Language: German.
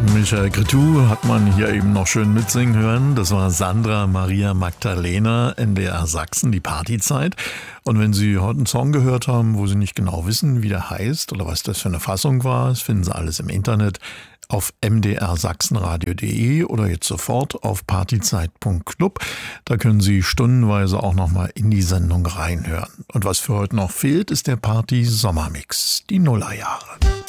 Michael Cretu hat man hier eben noch schön mitsingen hören. Das war Sandra Maria Magdalena, NDR Sachsen, die Partyzeit. Und wenn Sie heute einen Song gehört haben, wo Sie nicht genau wissen, wie der heißt oder was das für eine Fassung war, das finden Sie alles im Internet auf mdrsachsenradio.de oder jetzt sofort auf partyzeit.club. Da können Sie stundenweise auch nochmal in die Sendung reinhören. Und was für heute noch fehlt, ist der Party-Sommermix, die Nullerjahre.